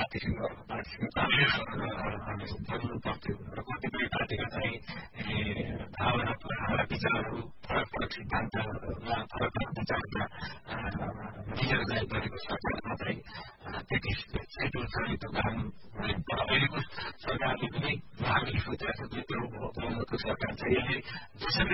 किसिमको बन्नु पर्थ्यो र कतिपय पार्टीका चाहिँ भावना विचारहरू फरक फरक सिद्धान्तमा फरक फरक विचारमा लिएर जाइपरेको सरकारमा चाहिँ त्यति सेटल छ त्यो काम अहिलेको सरकारले पनि हामीले सोचेको छ त्यो बहुमतको सरकार चाहिँ यसले